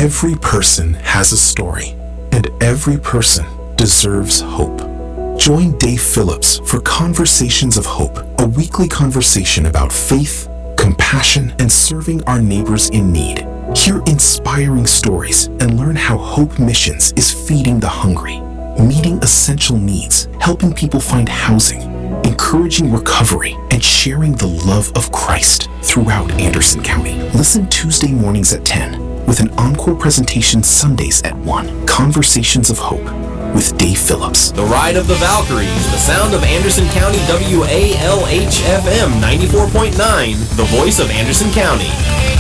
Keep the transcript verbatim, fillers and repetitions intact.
Every person has a story, and every person deserves hope. Join Dave Phillips for Conversations of Hope, a weekly conversation about faith, compassion, and serving our neighbors in need. Hear inspiring stories and learn how Hope Missions is feeding the hungry, meeting essential needs, helping people find housing, encouraging recovery, and sharing the love of Christ throughout Anderson County. Listen Tuesday mornings at ten, with an encore presentation Sundays at one. Conversations of Hope with Dave Phillips. The Ride of the Valkyries, the sound of Anderson County, W A L H F M ninety-four point nine, the voice of Anderson County.